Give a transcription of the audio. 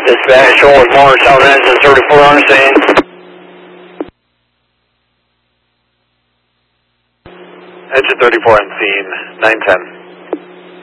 Dispatch, Shoals Moore, South Ensign 34 on scene. Engine 34 on scene, 910.